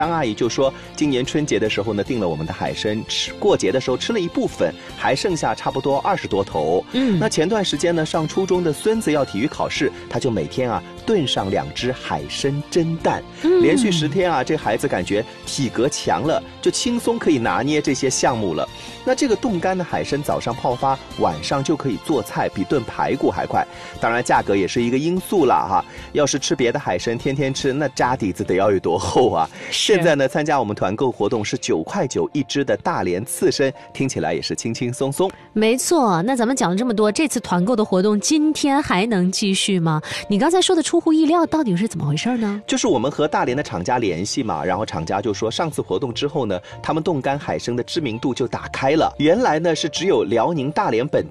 张阿姨就说，今年春节的时候呢，订了我们的海参，过节的时候吃了一部分，还剩下差不多20多头。那前段时间呢，上初中的孙子要体育考试，他就每天炖上2只海参蒸蛋，连续10天这孩子感觉体格强了，就轻松可以拿捏这些项目了。那这个冻干的海参早上泡发，晚上就可以做菜，比炖排骨还快。当然价格也是一个因素了要是吃别的海参天天吃，那渣底子得要有多厚啊。现在呢，参加我们团购活动是9.9块一只的大连刺参，听起来也是轻轻松松。 没错，那咱们讲了这么多，这次团购的活动今天还能继续吗？你刚才说的出乎意料，到底是怎么回事呢？ 就是我们和大连的厂家联系嘛，然后厂家就说，上次活动之后呢，他们冻干海参的知名度就打开了。原来呢是只有辽宁大连本